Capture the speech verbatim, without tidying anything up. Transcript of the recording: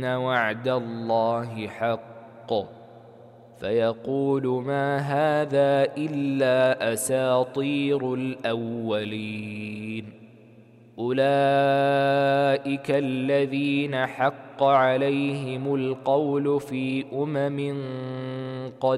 وعد الله حق فيقول ما هذا إلا أساطير الأولين. أولئك الذين حق عليهم القول في أمم قد